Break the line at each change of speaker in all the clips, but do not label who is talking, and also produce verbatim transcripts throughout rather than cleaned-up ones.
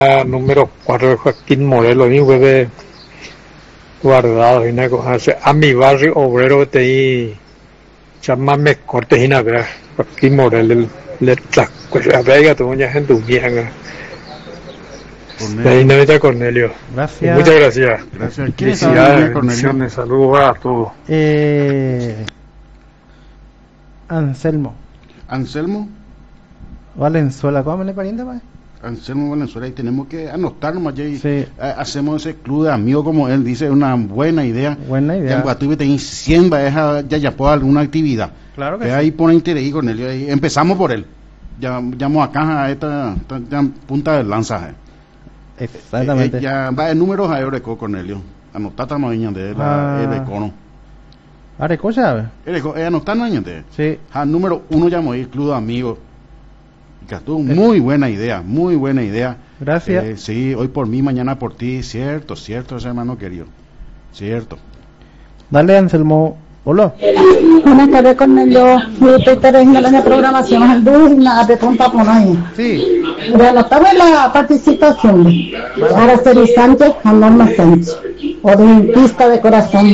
número cuatro de Joaquín Morelos, y de guardado, y una cosa, a mi barrio obrero te di, llámame cortes y nada, Joaquín Morelos, le pues a ver, tu muñeca en tu vieja. Ahí no Cornelio.
Gracias.
Muchas gracias.
Gracias.
Felicidades, Cornelio. Saludos a todos.
Eh, Anselmo.
Anselmo.
Valenzuela, ¿cómo le pariente, pa?
Anselmo Valenzuela, y tenemos que anotar nomás ya y
Sí.
hacemos ese club de amigos como él dice, una buena idea.
Buena idea.
Ya en Guatubi tenéis cien va ya ya por alguna actividad.
Claro que
Ve
sí.
ahí pone interés y Cornelio, ahí empezamos por él. Ya llamo acá a esta, esta, esta punta de lanza. Eh.
Exactamente.
Eh, ya va en números a Eureco, Cornelio. Anotar más de la
Ah.
Eureco.
Areco, ¿sabes?
Eureco, eh, anotar más de.
Sí.
Ah, número uno llamó ahí, club de amigos. Gastó muy buena idea, muy buena idea.
Gracias.
Eh, sí, hoy por mí, mañana por ti, cierto, cierto, ese hermano querido. Cierto.
Dale, Anselmo. Hola.
Buenas tardes, Cornelio. Yo estoy terminando la programación al dúo y nada de trompa por ahí.
Sí.
Reanotamos la participación. Araceli Sánchez, a Norma Sánchez. Olimpista de corazón.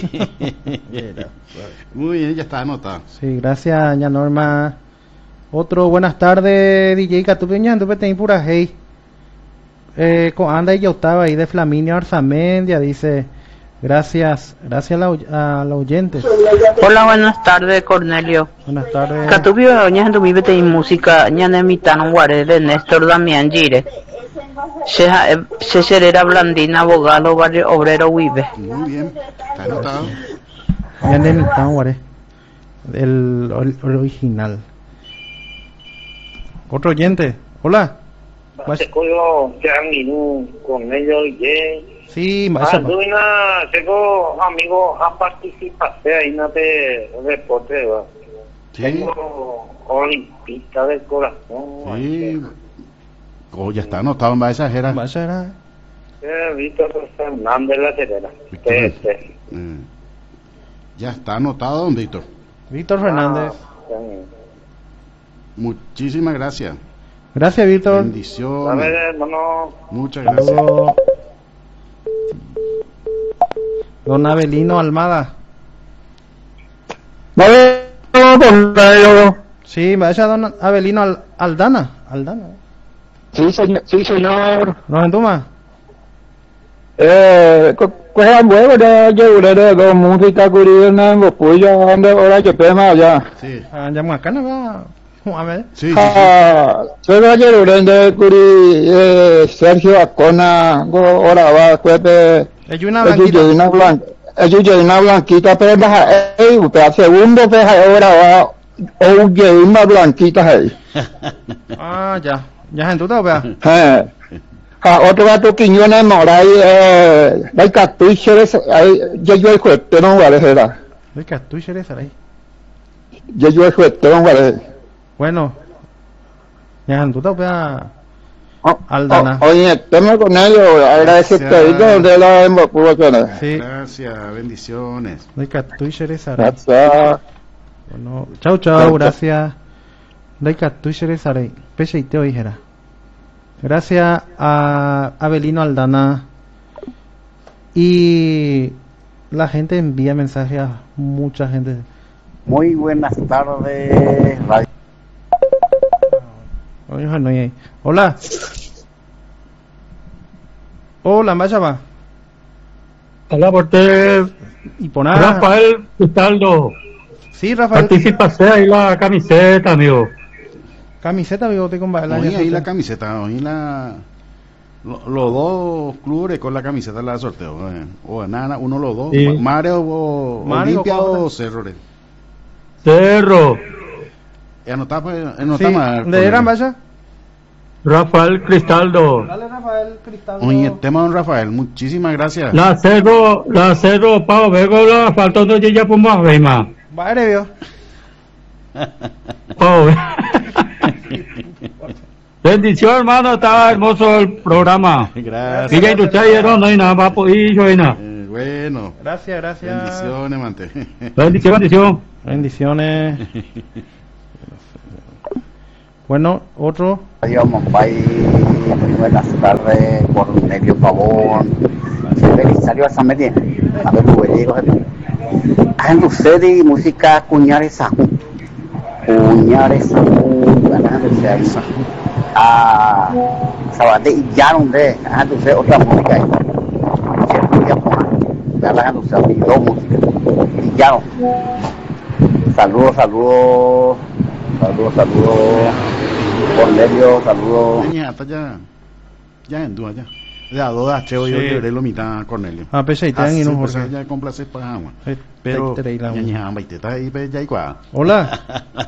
Muy bien, ya está anotado.
Sí, gracias, doña Norma. Otro, buenas tardes, D J Catupeña, tú te pura hey. Eh, con anda y yo estaba ahí de Flaminio Arzamendia, dice, gracias, gracias a la, a la oyentes.
Hola, buenas tardes, Cornelio.
Buenas tardes.
Catupio, doña gente mi vete y música, ñane mitano guare de Néstor Damián Gire. Se será blandina, abogado, barrio obrero, vive.
Muy bien, está anotado.
Ya de mitad, guare. El, el, el original. Otro oyente, hola.
Se cogió que han ido con ellos y
sí,
ah, una tengo amigos a participar ahí no te deporte va.
Sí.
Tengo olimpista del corazón.
Sí. Oh, ya está anotado en esa era.
Vaya era.
Eh, Víctor Fernández la Cerera.
Víctor,
Este.
eh, ya está anotado, don Víctor.
Víctor Fernández.
Ah,
muchísimas gracias.
Gracias, Víctor.
Bendiciones.
a ver, hermano.
Muchas gracias.
Don, don Abelino Almada. Sí, me vaya don Abelino Al, Aldana. Aldana.
Sí, señor. Sí, señor.
¿No entuma?
Eh, pues luego ya llevaré de dos música curiosa en los puyos donde ahora que tema allá.
Sí.
Ah, ya acá no va. A ver.
Sí, sí, sí.
Ah, soy de llevaré de curi eh, Sergio Acona, ahora va, cuete.
Es una
Es
blanquita.
una blanca. Es una blanquita, pero baja, eh, pero segundo, pues ahora va, o una blanquita ahí.
Ah, ya. Ya en tu vea.
Eh. Ah, otro gato Quiñones Moray, eh, hay cartuchos, ahí, ya yo el juguete, no vale, será.
El cartucho eres ahí.
Ya yo el juguete, no vale.
Bueno. Ya en tu vea.
Oh,
Aldana.
oh, oye, tengo con ellos, agradezco
Gracias.
que donde la hemos pudo tener.
Sí.
Gracias, bendiciones.
El cartucho eres ahí.
Gracias.
Bueno, chau, chau, gracias. El cartucho eres ahí. Peche y te dijera. Gracias a Abelino Aldana. Y la gente envía mensajes a mucha gente.
Muy buenas tardes, radio.
Oye, no hay ahí. Hola. Hola, vaya va.
Hola, por te
Y por nada.
Rafael Cristaldo.
Sí, Rafael.
Participase ahí la camiseta, amigo.
Camiseta, bigote con bailar.
Oí ahí la camiseta, oí la... Los lo dos clubes con la camiseta la sorteo. Eh. O nada, uno los dos.
Sí.
Mario o
Mario,
Olimpia
¿cómo
o Cerro. eh.
Cerro.
Y anotá, pues,
Sí,
anotá más.
¿de eran vaya?
Rafael Cristaldo.
Dale, Rafael Cristaldo.
Oye, el tema don Rafael, muchísimas gracias.
La Cerro, la Cerro, Pau, Vego, la faltó dos ya por más, Reima.
Vale, vio.
Pau. Bendición, hermano, está hermoso el programa.
Gracias.
Y ya industriaron, no hay nada más por ello, hay nada.
Eh, bueno,
Gracias, gracias.
bendiciones, mante.
Bendición, bendición.
Bendiciones. Bueno, otro.
Radio Mumbai, muy buenas tardes, Cornelio Pavón. Belisario Asamedi, a ver, Buelleros. Hagan ustedes música Cuñares Sajú. Cuñares Sajú, hagan ustedes. Ah, Sabate y Yarunde, hagan ustedes otra música ahí. Ya la hagan ustedes, dos músicas. Y Yarun. Saludos, saludos. Saludos, saludos. Cornelio, saludos.
Ya, ya. Ya en duda, ya. Ya, dos cheo yo libre lo mitad Cornelio.
Ah, pues ahí están y no Jorge.
Ya complace para agua.
Eh,
Pero
te- te- te-
ya ya va y te está ahí pe ya igual.
Hola.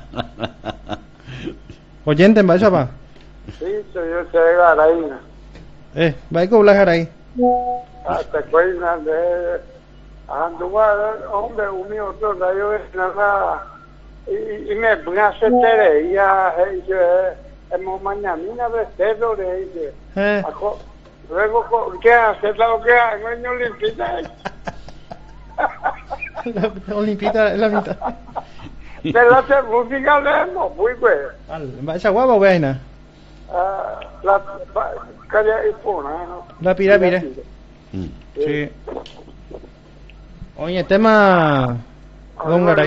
Oyente, vaya pa.
Sí, soy yo, soy Garay.
Eh, va a cobrar ahí.
Hasta cuenta de Anduar, hombre, un y otro rayo es nada. Y, y me pone a hacer tereía, hemos mañana de cedo, le dice.
Eh.
Ajo- Luego, ¿qué hace? ¿Lo que hace? No es limpita.
La Olimpita, la mitad.
Pero la música leemos, muy bueno.
Vaya guapa, vaina.
Ah, la calle Ipuna, ¿no?
La pira, pira. Sí. Oye, tema. Don Garay.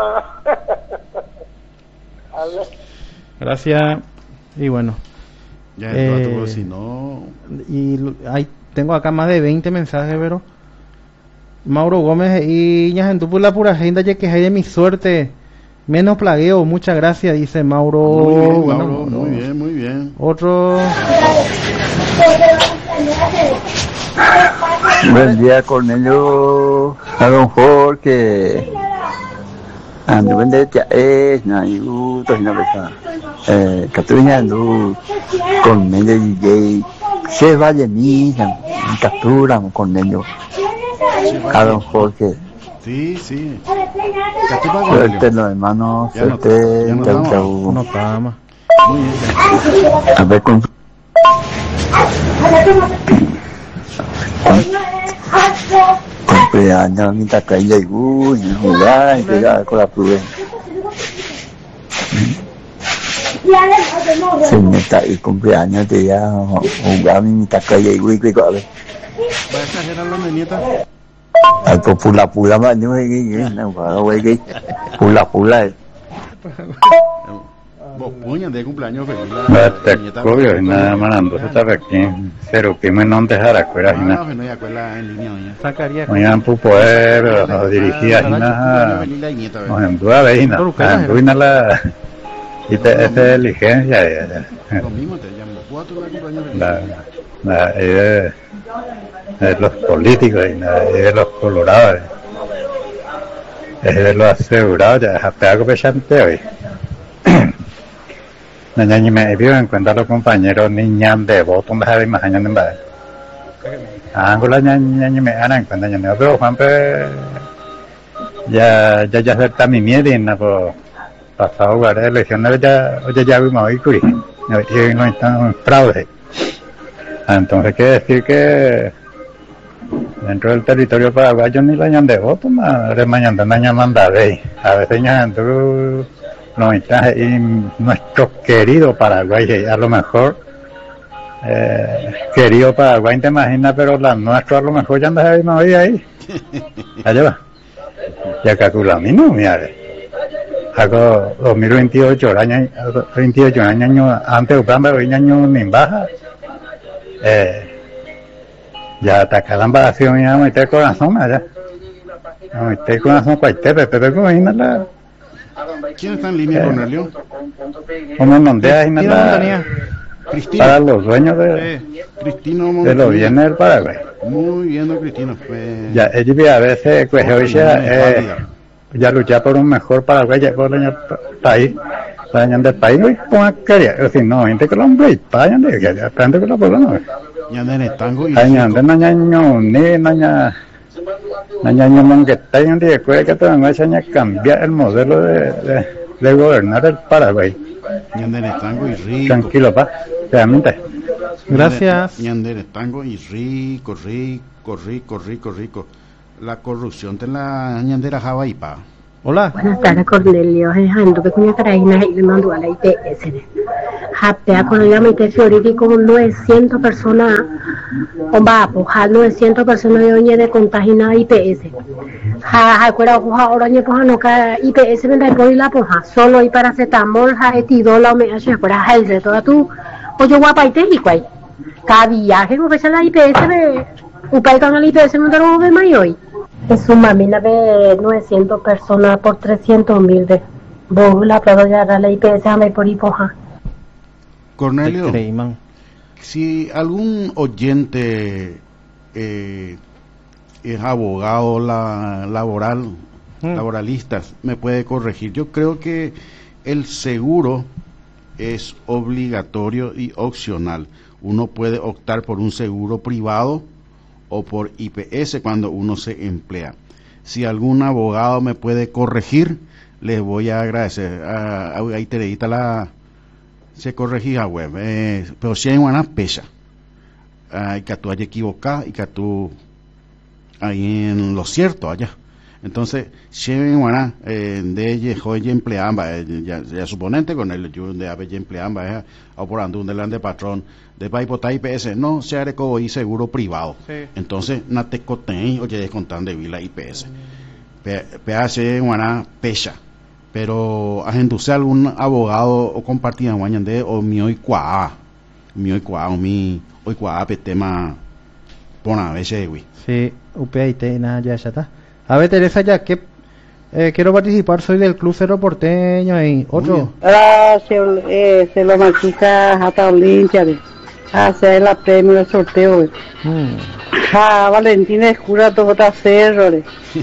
Gracias. Y bueno.
Ya
Eh,
el rato, si no.
Y l- hay, tengo acá más de veinte mensajes, pero. Mauro Gómez y Ñajentu por la pura agenda, ya que hay de mi suerte. Menos plagueo, muchas gracias, dice Mauro.
Muy bien,
Bueno,
Mauro,
no.
muy bien, muy bien.
Otro.
Buen día, Cornelio. A don Jorge. Ando vende ya es na yu to hina besa. Eh, Catuña ando Cornelio D J. Se vaya mi captura Cornelio. A don Jorge.
Sí, sí. Ya te pago,
Suerte los hermanos,
Ya no-
suerte,
ya no
chau
estamos.
chau.
No está más.
Muy bien.
A ver con cumpleaños mi tacaya y uy, jugar y pegar con la prueba. Se me está y cumpleaños de ya jugar mi tacaya y uy, que
¿Va a exagerar la nieta?
al pula pula más no hay que no para güey que pula pula.
Vos puñas de cumpleaños feliz. la-
Ba
la
ta
nieta.
koyo na manando se sabe que pero que me non dejara fuera
Ah,
hina
bueno, ya cuela en línea, doña.
Sacaría.
mañana pu poder nos dirigía
Ah, la
hina
cumpleaños feliz la nieta,
nos
¿verdad?
endua veina
Pero, claro.
anduina la y te esa diligencia ya, ya.
Lo mismo te llamo. ¿Cuánto la cumpleaños feliz?
la la de, de los políticos y la de los colorados es de los asegurados ya hasta algo pesante hoy. Niña ni me vio en cuenta los compañeros niñas de voto donde hay más años en base. Angola niña ni me ana en cuenta niña pero Juan pe ya ya ya está mi miedo en por pasado lugar de elecciones ya ya ya vimos hoy curi no y no están fraude. Entonces quiere decir que dentro del territorio paraguayo ni la ñan de voto más de mañana mañana manda de a veces ñan tú no está y nuestro querido Paraguay a lo mejor eh, querido Paraguay te imaginas pero la nuestro a lo mejor ya anda ahí no ahí ahí allá va ya calcula a mí no mira hago dos mil veintiocho el año veintiocho el año antes de un año ni baja eh, ya ataca la embaración y ya me el corazón allá me el corazón cualquier pero imagínate
¿Quién está en línea, Cornelio?
como mondea y
¿Quién
nada
tenía?
Cristina.
para los dueños de,
Eh, Cristina
de los
Montenegro.
bienes del Paraguay.
Muy bien, don Cristina. Eh,
Ya, ellos a veces, pues, hoy ya,
es
eh,
válida.
ya luchar por un mejor Paraguay, ya por el país, dañan del país, no hay como quería, es decir, no, gente que lo hombre, payan de que ya, gente que lo puedo, no,
Ya anda en el tango y
dañan de nañaño, ni naña, nañaño mongueta, y un día que que te van a enseñar a cambiar el modelo de, de, de gobernar el Paraguay.
ya anda en el tango y rico.
Tranquilo, pa, realmente.
Gracias.
Ya anda en el tango y rico, rico, rico, rico, rico. La corrupción de la ñandera Javaipa.
Hola.
Buenas tardes, Cornelio. Es Anduve con Caraína y le mando a la I P S. Japea con el Amite Fioriti con novecientas personas, o va, pues a novecientas personas de oñe de contagina I P S. Ja, ja, cuera, ja, ahora ñe pues no ca I P S me da por la poja, solo y paracetamol, ja, etidola, me hace fuera, ja, el resto de tú, o yo guapa y te y cuay. Cada viaje que pesa la I P S me, upay con la I P S me da lo de mayoy. Es una mina de novecientas personas por trescientos mil de la puedo ya la I P S a me por hipoja.
Cornelio, si algún oyente eh, es abogado la, laboral, mm. laboralistas, me puede corregir. Yo creo que el seguro es obligatorio y opcional. Uno puede optar por un seguro privado o por I P S cuando uno se emplea. Si algún abogado me puede corregir, les voy a agradecer. Ah, ahí te edita la se corregía web, eh, pero si hay una pecha, ah, y que tú hayas equivocado y que tú ahí en lo cierto allá. Entonces, si hay una eh, de ella joya empleada, ya, ya suponente con el yo de haber empleada, o por ando un delante patrón de paipota I P S, no se haré como y seguro privado. Sí. Entonces, no te coten oye descontando de la I P S. Pe hace una pecha. Pero agenduse algún abogado o compartida de o mi hoy cuá mi hoy cuá o mi hoy cuá tema pona veces güey.
Sí, U P I T nada ya ya está. A ver Teresa ya que eh, quiero participar, soy del Club Cerro Porteño y otro.
Ah, se eh, se lo marquita hasta Olimpia de hacer la premio del sorteo. Hmm. Ah, Valentina Escura todo está cerro.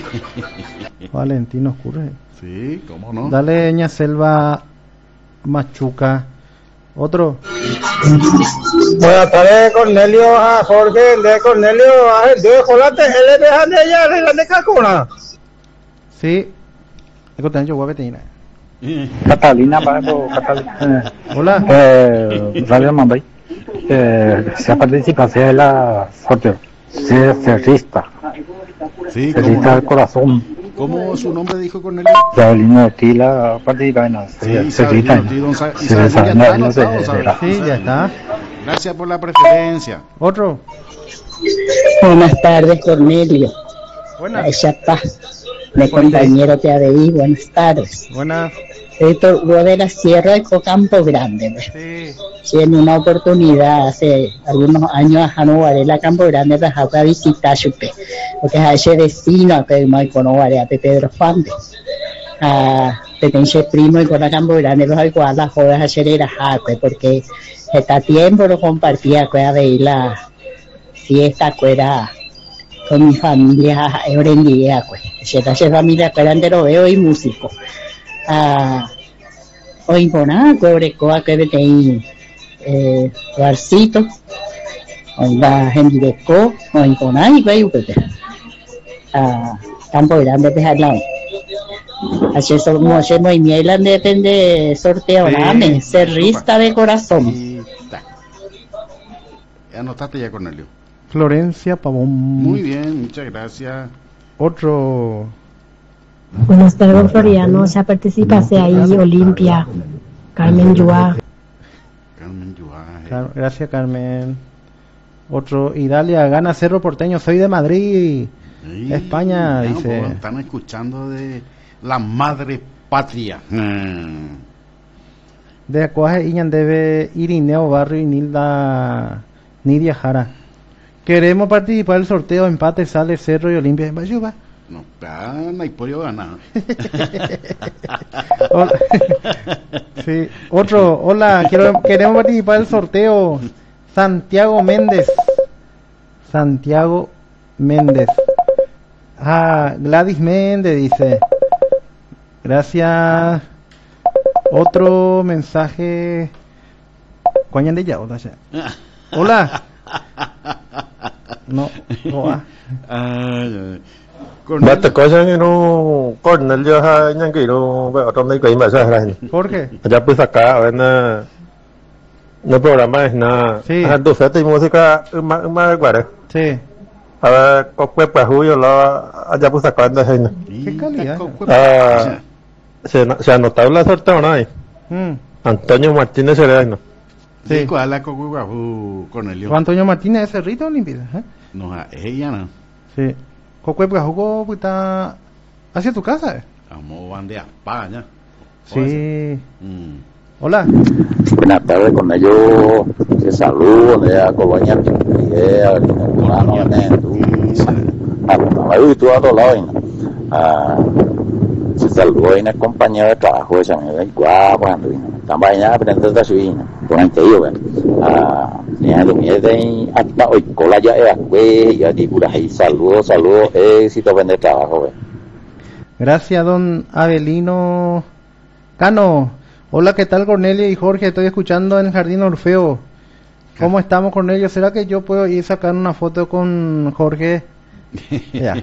Valentina Oscura.
Sí, cómo no.
Dale, ña Selva Machuca. Otro.
Buenas tardes, Cornelio. A Jorge, de Cornelio. A el de Jolate, él le dejan de ella, le dejan de Cacona.
Sí. Eco tan yo guapetina.
Catalina, Paco, Catalina.
Hola.
Eh, Radio Mambay. Eh, se ha participado en la sorteo. Sí, es cerrista.
Sí,
cerrista
no?
del corazón.
¿Cómo su nombre dijo Cornelio?
Paulino Tila participa en la
sí,
cerrista.
Sí, ya
está.
Gracias por la preferencia.
Otro.
Buenas tardes, Cornelio.
Buenas.
Ya está. Mi compañero T A D I, buenas tardes.
Buenas.
Esto de la Sierra de Campo Grande. Sí. Sí, en una oportunidad hace algunos años a no la Campo Grande para visitar Chupe. Porque a ese vecino que no hay con a Pedro Fante. A Petenche primo y con la Campo Grande los igual las jodas ayer era jaque porque está tiempo lo compartía con de la fiesta fuera con mi familia en día pues. Esta familia fuera de lo veo y músico. Ah, hoy por nada, cobre coa que vete ahí, eh, barcito, hoy va gente de co, hoy por nada y va y upete. Ah, campo grande de jalón. Así es como hacemos y miel depende sorteo, nada, cerrista de corazón.
Anotaste ya, Cornelio.
Florencia Pavón.
Muy bien, muchas gracias.
Otro.
Buenas tardes, Floriano. Ya participase ahí, Olimpia. Carmen Yuá.
Carmen Yuá.
Car gracias, Carmen. Otro. Idalia gana Cerro Porteño. Soy de Madrid, sí, España. No, dice.
Pues, están escuchando de la madre patria. Mm.
De Acuaje Iñan debe Irineo Barrio y Nilda Nidia Jara. Queremos participar del sorteo. Empate sale Cerro y Olimpia. ¿Va?
No, no hay pollo ganado.
Sí, otro, hola, quiero, queremos participar del sorteo. Santiago Méndez. Santiago Méndez. Ah, Gladys Méndez dice. Gracias. Otro mensaje. ¿Cuáñan de ya? Hola. No, no va.
Basta cosa que no Cornelio ha ñanquiro veo trong đây quấy mà sao này.
¿Por qué?
Ya pues acá ven no programa es nada.
Sí.
Tu fe te música más más guarda.
Sí.
A ver, cocue pues huyo la allá pues sacando ese.
Qué calidad.
Ah, se se anotaba la sorteo no hay.
Mm.
Antonio Martínez Sereno.
Sí, ¿cuál es la cocue guajú, Cornelio?
Juan Antonio Martínez ese rito limpida, ¿eh?
No, es ella, ¿no?
Sí. Cocue pues jugó puta hacia tu casa, ¿eh?
Vamos van de España.
Sí.
Mm.
Hola.
Buenas tardes, con ellos se saludo, le da colonia Miguel, a ver, tú a todos lados, se saludó en el compañero de trabajo, esa me ve guapo, también ya aprende de su hija, con el que yo, ah, ya lo mío de hasta hoy, cola ya es güey, ya digo, ahí saludos, saludos, éxito en el trabajo,
Gracias, don Avelino Cano. Hola, ¿qué tal, Cornelio y Jorge? Estoy escuchando en el Jardín Orfeo. ¿Cómo estamos, Cornelio? ¿Será que yo puedo ir a sacar una foto con Jorge? Ya.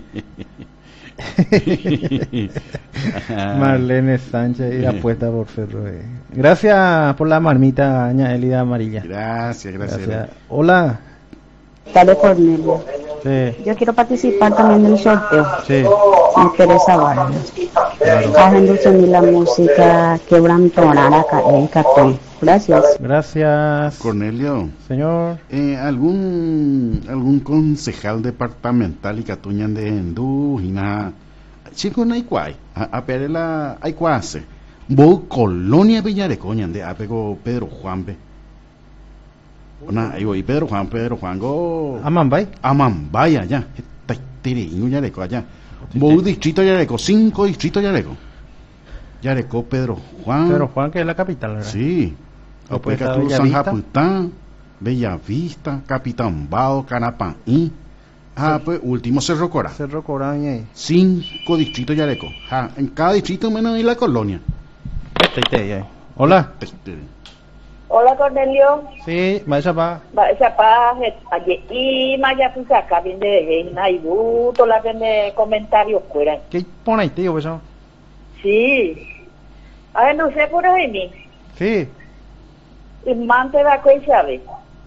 Marlene Sánchez y apuesta por Ferro. Gracias por la marmita, doña Elida Amarilla.
Gracias, gracias. gracias.
Hola.
Dale, Cornelio.
Sí.
Yo quiero participar también del sorteo.
Sí.
Me interesa Vargas. Haciendo sonido la música quebrantonada en cartón. Gracias.
Gracias.
Cornelio.
Señor.
Eh, ¿Algún algún concejal departamental y catuñan de Endú y nada? Chico, no hay cuay. A perela hay cuase. Bo colonia Villarecoñan de apego Pedro Juanbe. Una, ahí voy, Pedro Juan, Pedro Juan, go.
Amambay.
Amambay allá. Está tiriño Yareco allá. Bo distrito Yareco, cinco distritos Yareco. Yareco, Pedro Juan.
Pedro Juan, que es la capital, ¿verdad?
Sí. Después que tú San Japután, Bellavista, Capitán Bao, Canapaí. Ah, sí. Pues último Cerro Corá.
Cerro Corá, ahí.
Cinco distritos Yareco. Ah, en cada distrito menos en la colonia.
Este, este, ahí. Hola.
Este.
Hola, Cornelio.
Sí, Maya Pa.
Maya Pa, y Maya Pusa, acá viene Naibu, toda la vende comentarios fuera.
¿Qué pone ahí, tío, eso?
Sí. A ver, no sé por ahí, mi.
Sí.
El man te da cuechave.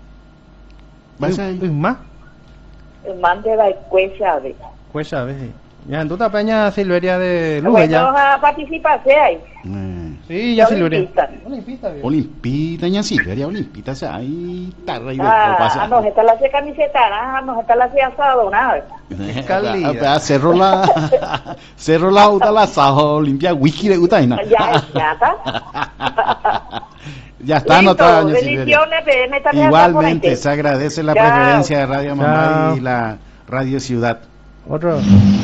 ¿El man?
El man te da cuechave.
Cuechave, sí. Ya, en tu peña Silveria de Lube,
bueno,
ya.
Vamos a participar, ¿sí? Ahí.
Mm.
Sí, ya Silveria.
Olimpita, Olimpita, ya Silveria, Olimpita, o sea, ahí está rey de
ah,
copas.
Ah, no, está la camiseta, ah, no, está la asado, nada.
Calidad. Cerro la, cerro la uta la asado, limpia whisky de utaina.
Ya, ya está.
Ya está anotada, doña Silveria. Igualmente, se agradece la
Chao.
preferencia de Radio Mamá y la Radio Ciudad.
Otro.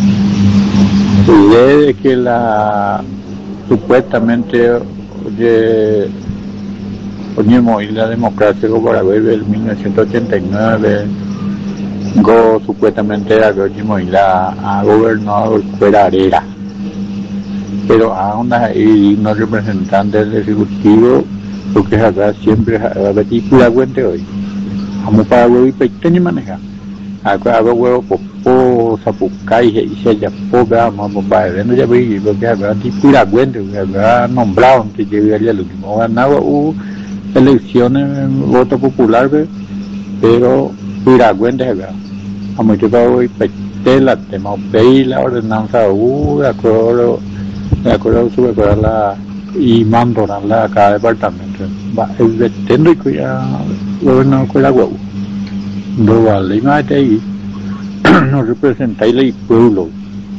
De que la supuestamente de Oñemo y la democracia para ver el mil novecientos ochenta y nueve go supuestamente era que Oñemo y la ha gobernado Cuerarera, pero aún hay unos representantes del ejecutivo porque acá siempre a ver pura cuente hoy vamos para huevo y pequeño maneja acá hago huevo popo sapucay y se ya poca vamos para ver no ya vi porque acá pura cuente acá nombrado que llegaría el último ganaba hubo elecciones voto popular pero pura cuente acá vamos a llevar hoy petela tema pedir la ordenanza uh de acuerdo de acuerdo sube para la y mandonarla a cada departamento va el vetendo y que ya gobernador con la huevo no vale y más de ahí no representa el pueblo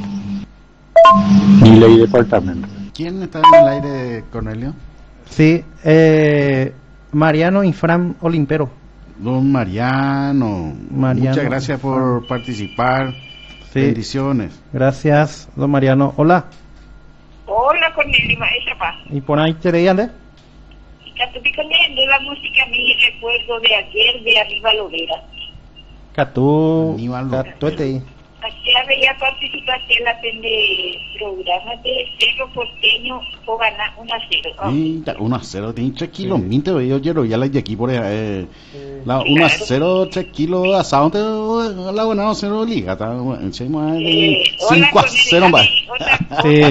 ni ley departamento.
¿Quién está en el aire, Cornelio?
Sí, eh, Mariano Infram Olimpero.
Don Mariano,
Mariano
muchas gracias por participar. Sí. Bendiciones.
Gracias, don Mariano. Hola.
Hola, Cornelio, esa paz.
¿Y por ahí te leían de?
Estoy poniendo la música, mi recuerdo de ayer de Arriba Lovera.
Catú, Catú este ahí.
Aquí había participación en la de programa de Cerro Porteño o ganar uno a cero.
Oh. uno a cero, tiene tres kilos, minte, yo quiero ya la de aquí por eh, la uno a cero, tres kilos asado, la buena cero liga, está encima de cinco a cero, va.
Sí.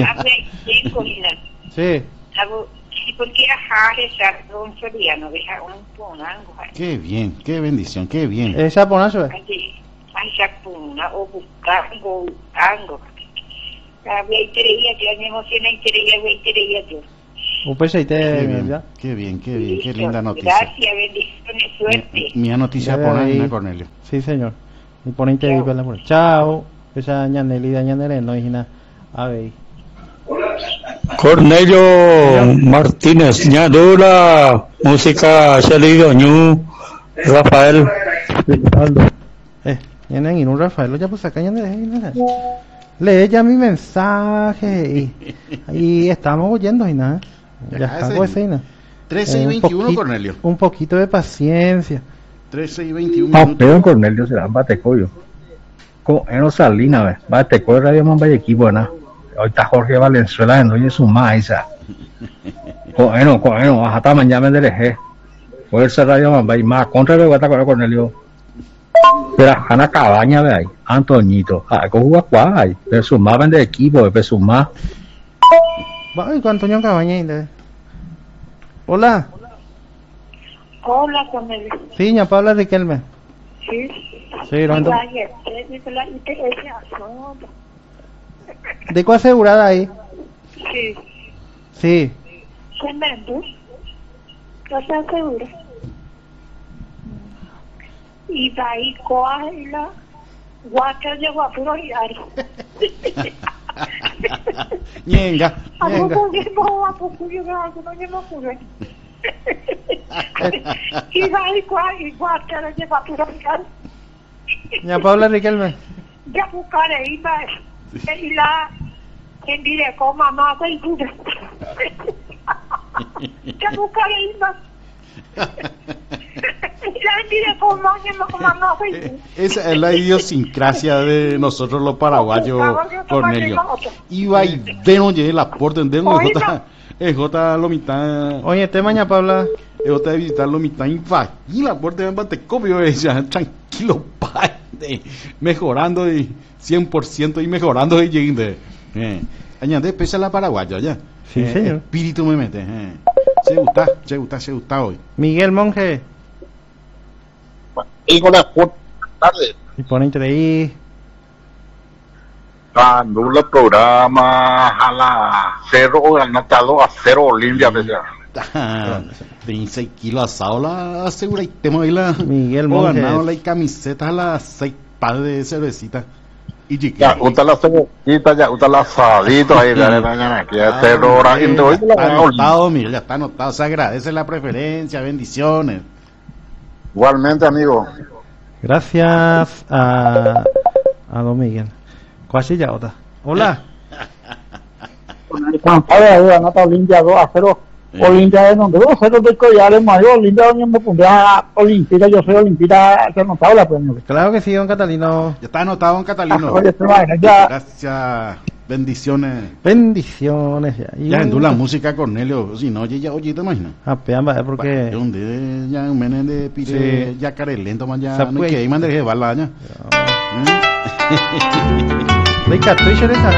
Sí.
Porque ajá, estar don Soriano, deja un ponango.
Qué bien, qué bendición, qué bien.
¿Es japonazo?
Sí, ay, Japón. una o buscando, buscando. La veitería, yo me emociona veitería, veitería, yo.
Un peseite,
qué bien, qué bien, qué bien, qué linda noticia.
Gracias, bendiciones, suerte.
Mi, mi noticia por ahí, Cornelio.
Sí, señor. Y ponente ahí para la puerta. Chao. Esa ñaneli da ñanere, no hijina. A ver.
Cornelio Martínez, ñadura, música Chelido, ñu, Rafael.
Eh, ñanen y un Rafael, ya pues acá ñanere. Lee ya mi mensaje y, y estamos oyendo y nada. Ya está cocina.
trece y veintiuno, Cornelio.
Un poquito de paciencia.
trece y veintiuno.
Ah, pero Cornelio será un batecoyo. Como en Salina, ve. Batecoyo Radio Man Valle Equipo, ¿no? Hoy está Jorge Valenzuela en Oye su maíza. Bueno, bueno, hasta mañana me dejé. Puede ser Radio Man Valle más contra el guata con Cornelio. Pero Hanna Cabaña, ve ahí. Antoñito. Ah, con jugar guay. Pero su más vende equipo, pero su más.
Ay, con Antonio Cabaña. Hola.
Hola, Cornelio.
Sí, ña Paula Riquelme.
Sí.
Sí, lo ando.
¿De
cuál asegurada ahí?
Sí.
Sí.
Tremendo. ¿Estás segura? Y va ahí coge la guaca de guapuro y ari.
Ñenga, ñenga.
Y va ahí coge y guaca de guapuro y ari.
Ya Paula Riquelme.
Ya buscaré ahí va. Y la en diré con mamá y dura. Ya buscaré ahí va.
Esa es la idiosincrasia de nosotros los paraguayos, Cornelio. Iba y ven, oye, la puerta en dentro es J Lomita.
Oye, te mañana Paula.
Es J de visitar Lomita y la puerta en Bantecopio, ella tranquilo, padre, mejorando y cien por ciento y mejorando y llegando. Eh, añade pesa la paraguaya ya.
Sí,
eh,
señor.
Espíritu me mete. Eh. Se gusta, se gusta, se gusta hoy.
Miguel Monje.
Y con la tarde.
Y pone entre ahí.
Cuando el programa a la cero anotado a cero Olimpia,
veintiséis kilos asado la asegura y tema ahí la
Miguel Monje.
ganado la camiseta a las seis pares de cervecita. Y
ya, usted la cebollita, ya, usted la asadito ahí, de mañana, que ya te hora.
Ya está anotado, mira, ya está anotado. Se agradece la preferencia, bendiciones.
Igualmente, amigo.
Gracias a, a don Miguel. ¿Cuál ya otra? Hola.
Campaña anota Olimpia dos a cero. Olimpia de donde dos a cero de Collares Mayor. Olimpia donde me pondría Olimpia. Yo soy Olimpia que anotado la premio.
Claro que sí, don Catalino.
Ya está anotado, don Catalino.
Oye, se va, ya.
Gracias. Bendiciones.
Bendiciones. Ya,
y ya en la música, Cornelio. Si no, oye, ya, oye, te imaginas.
Ah, peamba, porque.
¿Dónde? Ya un menes de pire,
sí.
Ya carelento, man, ya. No hay que ir, man, de bala, ya.
Le cartucho de